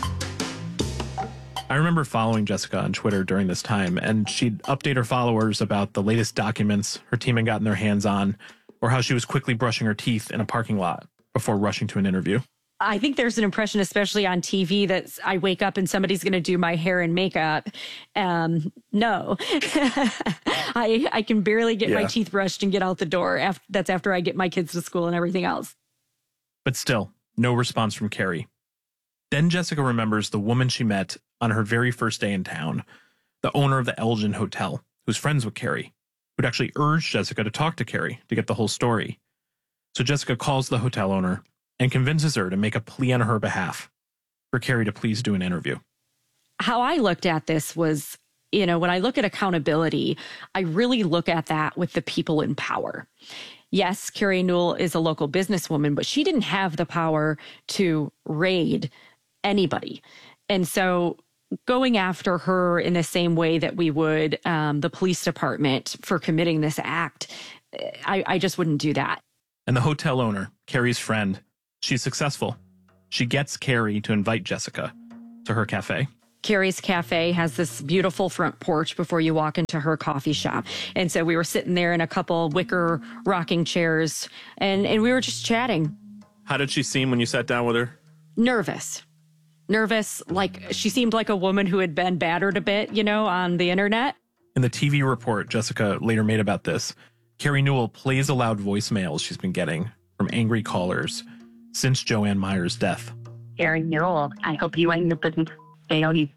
[SPEAKER 11] I remember following Jessica on Twitter during this time, and she'd update her followers about the latest documents her team had gotten their hands on, or how she was quickly brushing her teeth in a parking lot before rushing to an interview.
[SPEAKER 2] I think there's an impression, especially on TV, that I wake up and somebody's going to do my hair and makeup. No, I can barely get my teeth brushed and get out the door. That's after I get my kids to school and everything else.
[SPEAKER 11] But still, no response from Carrie. Then Jessica remembers the woman she met on her very first day in town, the owner of the Elgin Hotel, who's friends with Carrie, who'd actually urged Jessica to talk to Carrie to get the whole story. So Jessica calls the hotel owner and convinces her to make a plea on her behalf for Carrie to please do an interview.
[SPEAKER 2] How I looked at this was, when I look at accountability, I really look at that with the people in power. Yes, Carrie Newell is a local businesswoman, but she didn't have the power to raid anybody. And so going after her in the same way that we would the police department for committing this act, I just wouldn't do that.
[SPEAKER 11] And the hotel owner, Carrie's friend, she's successful. She gets Carrie to invite Jessica to her cafe.
[SPEAKER 2] Carrie's Cafe has this beautiful front porch before you walk into her coffee shop. And so we were sitting there in a couple wicker rocking chairs and we were just chatting.
[SPEAKER 11] How did she seem when you sat down with her?
[SPEAKER 2] Nervous, like she seemed like a woman who had been battered a bit, on the internet.
[SPEAKER 11] In the TV report Jessica later made about this, Carrie Newell plays aloud voicemails she's been getting from angry callers since Joanne Meyer's death.
[SPEAKER 1] Carrie Newell, I hope you end up in jail.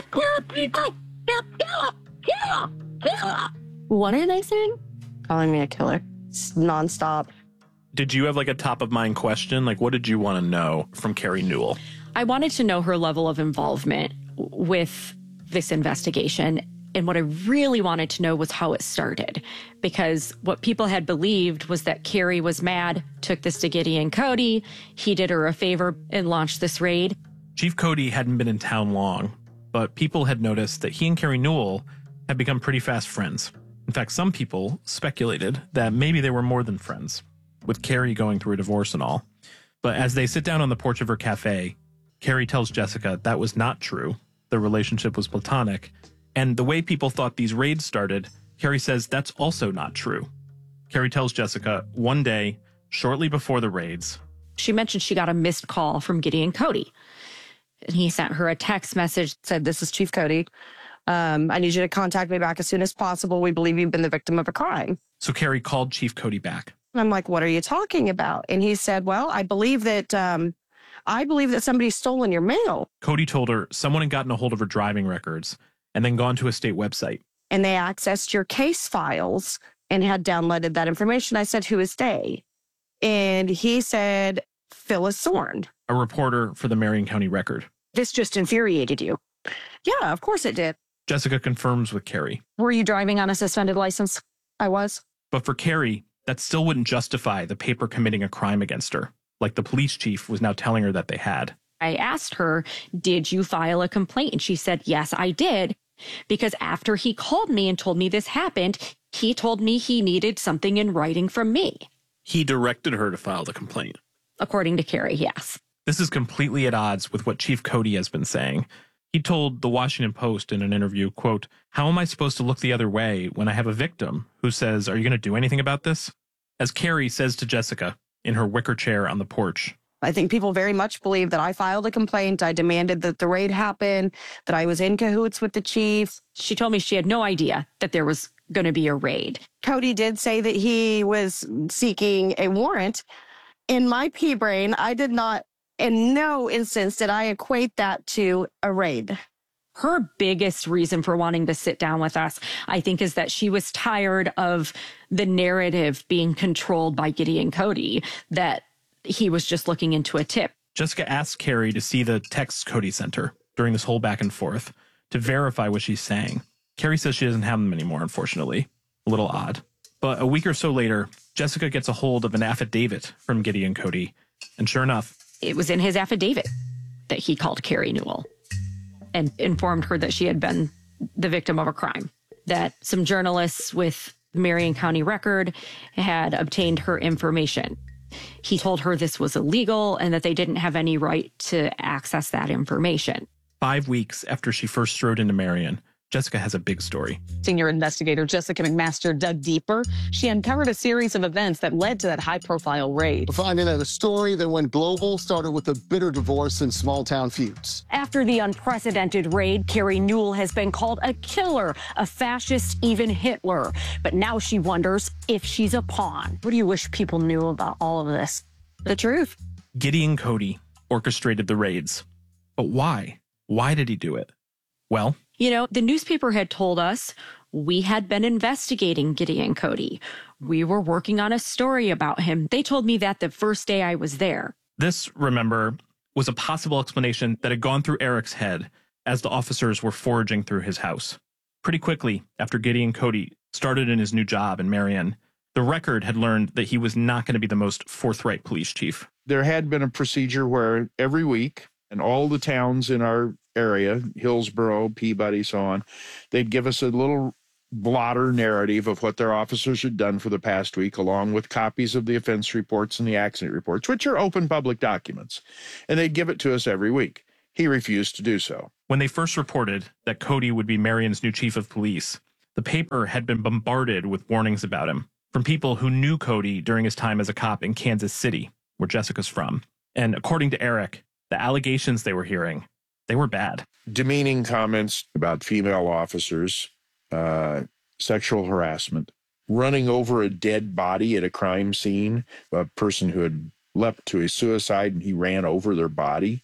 [SPEAKER 2] What are they saying?
[SPEAKER 1] Calling me a killer. It's nonstop.
[SPEAKER 11] Did you have like a top of mind question? Like, what did you want to know from Carrie Newell?
[SPEAKER 2] I wanted to know her level of involvement with this investigation. And what I really wanted to know was how it started, because what people had believed was that Carrie was mad, took this to Gideon Cody. He did her a favor and launched this raid.
[SPEAKER 11] Chief Cody hadn't been in town long, but people had noticed that he and Carrie Newell had become pretty fast friends. In fact, some people speculated that maybe they were more than friends, with Carrie going through a divorce and all. But as they sit down on the porch of her cafe, Carrie tells Jessica that was not true. Their relationship was platonic. And the way people thought these raids started, Carrie says that's also not true. Carrie tells Jessica one day, shortly before the raids,
[SPEAKER 2] she mentioned she got a missed call from Gideon Cody. And he sent her a text message,
[SPEAKER 1] said, "This is Chief Cody. I need you to contact me back as soon as possible. We believe you've been the victim of a crime."
[SPEAKER 11] So Carrie called Chief Cody back.
[SPEAKER 1] And I'm like, "What are you talking about?" And he said, "Well, I believe that somebody's stolen your mail."
[SPEAKER 11] Cody told her someone had gotten a hold of her driving records and then gone to a state website.
[SPEAKER 1] And they accessed your case files and had downloaded that information. I said, "Who is they?" And he said, "Phyllis Zorn."
[SPEAKER 11] A reporter for the Marion County Record.
[SPEAKER 1] "This just infuriated you." "Yeah, of course it did."
[SPEAKER 11] Jessica confirms with Carrie.
[SPEAKER 1] "Were you driving on a suspended license?" "I was."
[SPEAKER 11] But for Carrie, that still wouldn't justify the paper committing a crime against her, like the police chief was now telling her that they had.
[SPEAKER 2] I asked her, "Did you file a complaint?" And she said, "Yes, I did." Because after he called me and told me this happened, he told me he needed something in writing from me.
[SPEAKER 11] He directed her to file the complaint.
[SPEAKER 2] According to Carrie, yes.
[SPEAKER 11] This is completely at odds with what Chief Cody has been saying. He told the Washington Post in an interview, quote, "How am I supposed to look the other way when I have a victim who says, 'Are you going to do anything about this?'" As Carrie says to Jessica in her wicker chair on the porch,
[SPEAKER 1] "I think people very much believe that I filed a complaint. I demanded that the raid happen, that I was in cahoots with the chief."
[SPEAKER 2] She told me she had no idea that there was going to be a raid.
[SPEAKER 1] Cody did say that he was seeking a warrant. In my pea brain, I did not, in no instance did I equate that to a raid.
[SPEAKER 2] Her biggest reason for wanting to sit down with us, I think, is that she was tired of the narrative being controlled by Gideon Cody, that he was just looking into a tip.
[SPEAKER 11] Jessica asked Carrie to see the texts Cody sent her during this whole back and forth to verify what she's saying. Carrie says she doesn't have them anymore, unfortunately. A little odd. But a week or so later, Jessica gets a hold of an affidavit from Gideon Cody. And sure enough,
[SPEAKER 2] it was in his affidavit that he called Carrie Newell and informed her that she had been the victim of a crime, that some journalists with the Marion County Record had obtained her information. He told her this was illegal and that they didn't have any right to access that information.
[SPEAKER 11] 5 weeks after she first strode into Marion, Jessica has a big story.
[SPEAKER 3] Senior investigator Jessica McMaster dug deeper. She uncovered a series of events that led to that high-profile raid.
[SPEAKER 5] We're finding out a story that went global, started with a bitter divorce and small-town feuds.
[SPEAKER 2] After the unprecedented raid, Carrie Newell has been called a killer, a fascist, even Hitler. But now she wonders if she's a pawn. What do you wish people knew about all of this? The truth.
[SPEAKER 11] Gideon Cody orchestrated the raids. But why? Why did he do it? Well,
[SPEAKER 2] the newspaper had told us we had been investigating Gideon Cody. We were working on a story about him. They told me that the first day I was there.
[SPEAKER 11] This, remember, was a possible explanation that had gone through Eric's head as the officers were foraging through his house. Pretty quickly, after Gideon Cody started in his new job in Marion, The Record had learned that he was not going to be the most forthright police chief.
[SPEAKER 12] There had been a procedure where every week, and all the towns in our area, Hillsborough, Peabody, so on, they'd give us a little blotter narrative of what their officers had done for the past week, along with copies of the offense reports and the accident reports, which are open public documents. And they'd give it to us every week. He refused to do so.
[SPEAKER 11] When they first reported that Cody would be Marion's new chief of police, the paper had been bombarded with warnings about him from people who knew Cody during his time as a cop in Kansas City, where Jessica's from. And according to Eric, the allegations they were hearing, they were bad.
[SPEAKER 12] Demeaning comments about female officers, sexual harassment, running over a dead body at a crime scene, a person who had leapt to a suicide and he ran over their body.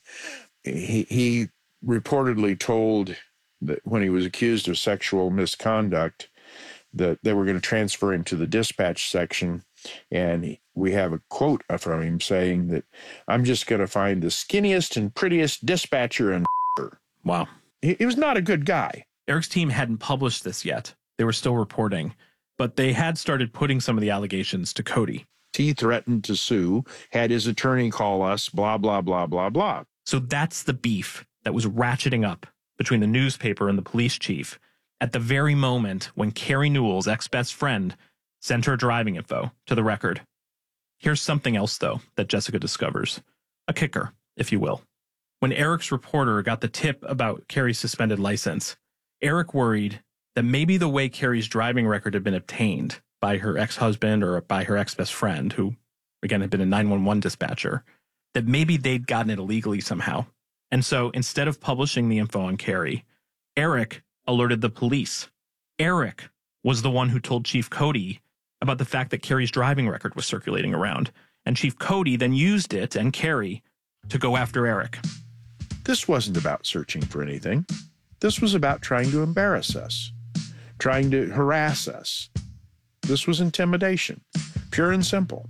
[SPEAKER 12] He reportedly told that when he was accused of sexual misconduct, that they were going to transfer him to the dispatch section. And we have a quote from him saying that, "I'm just going to find the skinniest and prettiest dispatcher and
[SPEAKER 11] Wow.
[SPEAKER 12] He was not a good guy.
[SPEAKER 11] Eric's team hadn't published this yet. They were still reporting, but they had started putting some of the allegations to Cody.
[SPEAKER 12] He threatened to sue, had his attorney call us, blah, blah, blah, blah, blah.
[SPEAKER 11] So that's the beef that was ratcheting up between the newspaper and the police chief at the very moment when Carrie Newell's ex-best friend sent her driving info to the Record. Here's something else, though, that Jessica discovers. A kicker, if you will. When Eric's reporter got the tip about Carrie's suspended license, Eric worried that maybe the way Carrie's driving record had been obtained by her ex-husband or by her ex-best friend, who, again, had been a 911 dispatcher, that maybe they'd gotten it illegally somehow. And so instead of publishing the info on Carrie, Eric alerted the police. Eric was the one who told Chief Cody about the fact that Carrie's driving record was circulating around. And Chief Cody then used it and Carrie to go after Eric.
[SPEAKER 12] This wasn't about searching for anything. This was about trying to embarrass us, trying to harass us. This was intimidation, pure and simple.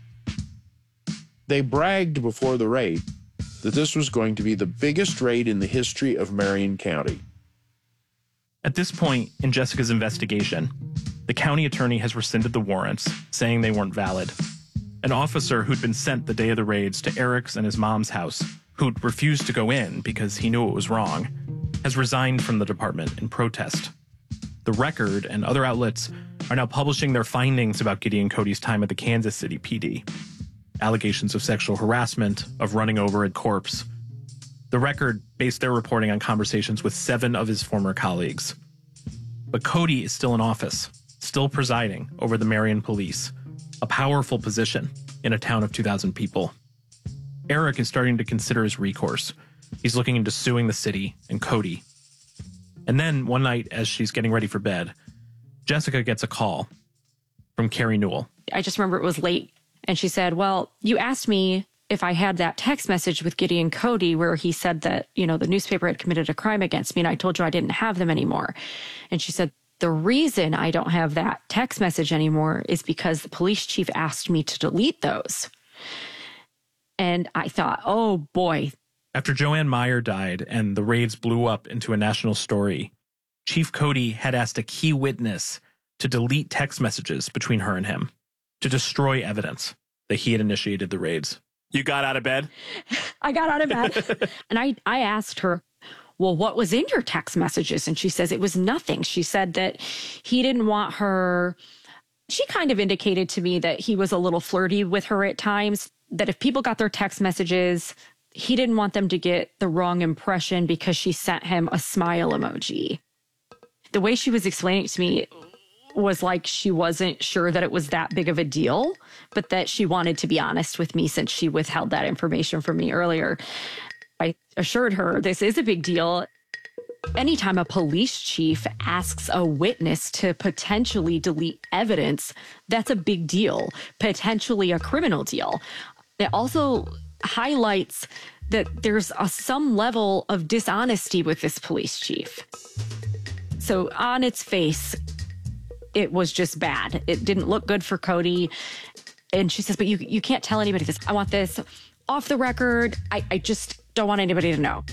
[SPEAKER 12] They bragged before the raid that this was going to be the biggest raid in the history of Marion County.
[SPEAKER 11] At this point in Jessica's investigation, the county attorney has rescinded the warrants, saying they weren't valid. An officer who'd been sent the day of the raids to Eric's and his mom's house, who'd refused to go in because he knew it was wrong, has resigned from the department in protest. The Record and other outlets are now publishing their findings about Gideon Cody's time at the Kansas City PD. Allegations of sexual harassment, of running over a corpse. The Record based their reporting on conversations with 7 of his former colleagues. But Cody is still in office, still presiding over the Marion Police, a powerful position in a town of 2,000 people. Eric is starting to consider his recourse. He's looking into suing the city and Cody. And then one night, as she's getting ready for bed, Jessica gets a call from Carrie Newell.
[SPEAKER 2] I just remember it was late. And she said, well, you asked me if I had that text message with Gideon Cody where he said that, the newspaper had committed a crime against me, and I told you I didn't have them anymore. And she said, the reason I don't have that text message anymore is because the police chief asked me to delete those. And I thought, oh boy.
[SPEAKER 11] After Joanne Meyer died and the raids blew up into a national story, Chief Cody had asked a key witness to delete text messages between her and him, to destroy evidence that he had initiated the raids. You got out of bed?
[SPEAKER 2] I got out of bed. And I asked her, well, what was in your text messages? And she says it was nothing. She said that he didn't want her. She kind of indicated to me that he was a little flirty with her at times, that if people got their text messages, he didn't want them to get the wrong impression because she sent him a smile emoji. The way she was explaining it to me was like she wasn't sure that it was that big of a deal, but that she wanted to be honest with me since she withheld that information from me earlier. I assured her this is a big deal. Anytime a police chief asks a witness to potentially delete evidence, that's a big deal, potentially a criminal deal. It also highlights that there's some level of dishonesty with this police chief. So on its face, it was just bad. It didn't look good for Cody. And she says, but you can't tell anybody this. I want this off the record. I just don't want anybody to know.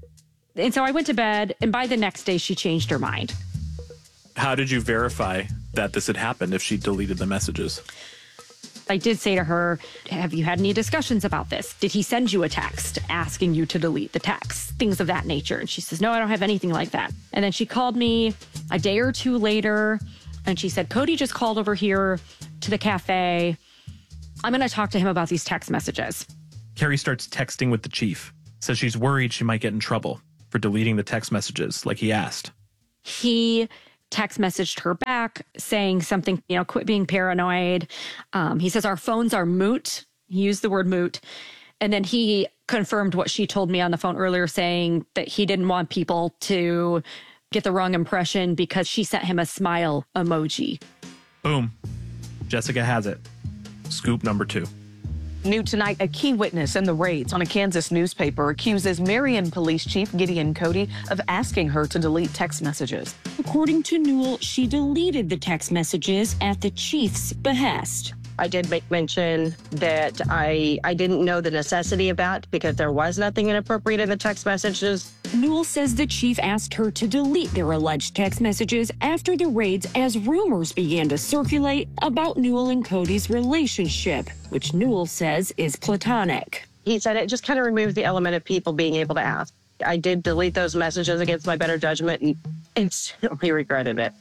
[SPEAKER 2] And so I went to bed, and by the next day, she changed her mind.
[SPEAKER 11] How did you verify that this had happened if she deleted the messages.
[SPEAKER 2] I did say to her, have you had any discussions about this? Did he send you a text asking you to delete the text? Things of that nature. And she says, no, I don't have anything like that. And then she called me a day or two later and she said, Cody just called over here to the cafe. I'm going to talk to him about these text messages.
[SPEAKER 11] Carrie starts texting with the chief, says she's worried she might get in trouble for deleting the text messages like he asked.
[SPEAKER 2] He text messaged her back saying something, quit being paranoid. He says our phones are moot. He used the word moot. And then he confirmed what she told me on the phone earlier, saying that he didn't want people to get the wrong impression because she sent him a smile emoji.
[SPEAKER 11] Boom. Jessica has it. Scoop number 2.
[SPEAKER 3] New tonight, a key witness in the raids on a Kansas newspaper accuses Marion Police Chief Gideon Cody of asking her to delete text messages.
[SPEAKER 6] According to Newell, she deleted the text messages at the chief's behest.
[SPEAKER 1] I did make mention that I didn't know the necessity of that because there was nothing inappropriate in the text messages.
[SPEAKER 6] Newell says the chief asked her to delete their alleged text messages after the raids as rumors began to circulate about Newell and Cody's relationship, which Newell says is platonic.
[SPEAKER 1] He said it just kind of removes the element of people being able to ask. I did delete those messages against my better judgment and instantly regretted it.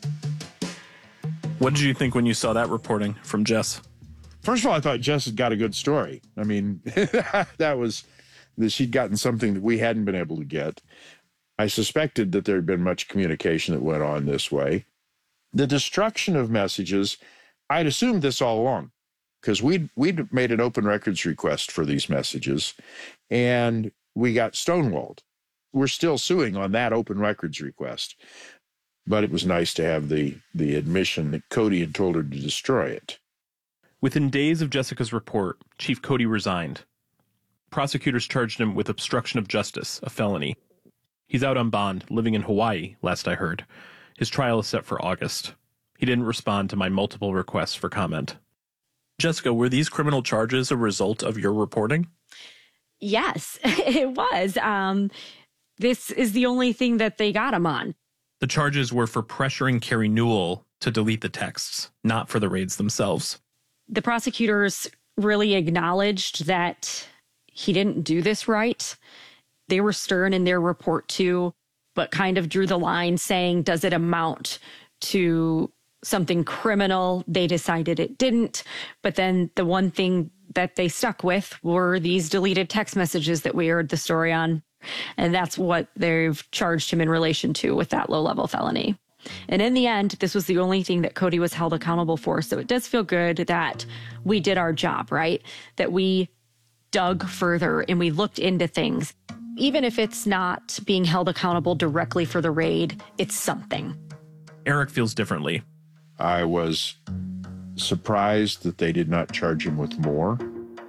[SPEAKER 11] What did you think when you saw that reporting from Jess?
[SPEAKER 12] First of all, I thought Jess had got a good story. I mean, that she'd gotten something that we hadn't been able to get. I suspected that there had been much communication that went on this way. The destruction of messages, I'd assumed this all along because we'd made an open records request for these messages and we got stonewalled. We're still suing on that open records request. But it was nice to have the admission that Cody had told her to destroy it.
[SPEAKER 11] Within days of Jessica's report, Chief Cody resigned. Prosecutors charged him with obstruction of justice, a felony. He's out on bond, living in Hawaii, last I heard. His trial is set for August. He didn't respond to my multiple requests for comment. Jessica, were these criminal charges a result of your reporting?
[SPEAKER 2] Yes, it was. This is the only thing that they got him on.
[SPEAKER 11] The charges were for pressuring Carrie Newell to delete the texts, not for the raids themselves.
[SPEAKER 2] The prosecutors really acknowledged that he didn't do this right. They were stern in their report too, but kind of drew the line saying, does it amount to something criminal? They decided it didn't. But then the one thing that they stuck with were these deleted text messages that we aired the story on. And that's what they've charged him in relation to with that low-level felony. And in the end, this was the only thing that Cody was held accountable for. So it does feel good that we did our job, right? That we dug further and we looked into things. Even if it's not being held accountable directly for the raid, it's something.
[SPEAKER 11] Eric feels differently.
[SPEAKER 12] I was surprised that they did not charge him with more.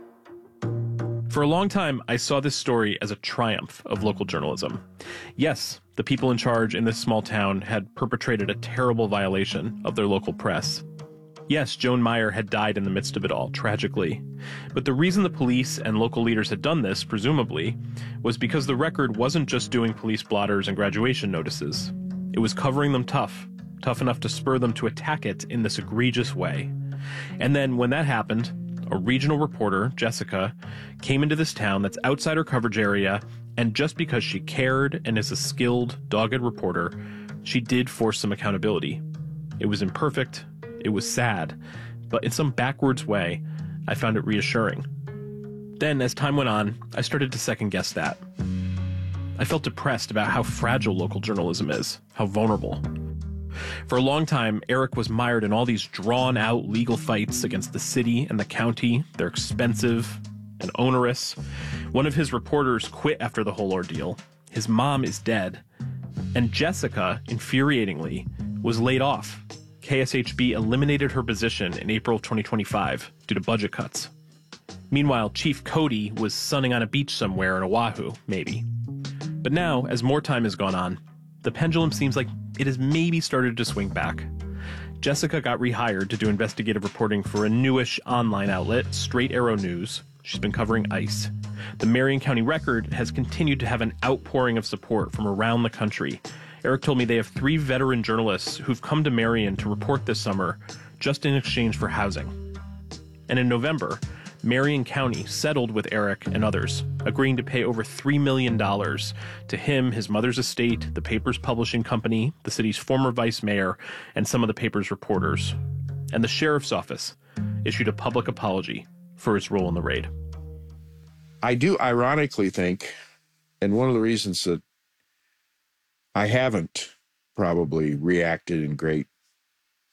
[SPEAKER 11] For a long time, I saw this story as a triumph of local journalism. Yes, the people in charge in this small town had perpetrated a terrible violation of their local press. Yes, Joan Meyer had died in the midst of it all, tragically. But the reason the police and local leaders had done this, presumably, was because the Record wasn't just doing police blotters and graduation notices. It was covering them tough enough to spur them to attack it in this egregious way. And then when that happened, a regional reporter, Jessica, came into this town that's outside her coverage area, and just because she cared and is a skilled, dogged reporter, she did force some accountability. It was imperfect, it was sad, but in some backwards way, I found it reassuring. Then, as time went on, I started to second-guess that. I felt depressed about how fragile local journalism is, how vulnerable. For a long time, Eric was mired in all these drawn-out legal fights against the city and the county. They're expensive and onerous. One of his reporters quit after the whole ordeal. His mom is dead. And Jessica, infuriatingly, was laid off. KSHB eliminated her position in April 2025 due to budget cuts. Meanwhile, Chief Cody was sunning on a beach somewhere in Oahu, maybe. But now, as more time has gone on, the pendulum seems like it has maybe started to swing back. Jessica got rehired to do investigative reporting for a newish online outlet, Straight Arrow News. She's been covering ICE. The Marion County Record has continued to have an outpouring of support from around the country. Eric told me they have 3 veteran journalists who've come to Marion to report this summer just in exchange for housing. And in November, Marion County settled with Eric and others, agreeing to pay over $3 million to him, his mother's estate, the paper's publishing company, the city's former vice mayor, and some of the paper's reporters. And the sheriff's office issued a public apology for its role in the raid.
[SPEAKER 12] I do ironically think, and one of the reasons that I haven't probably reacted in great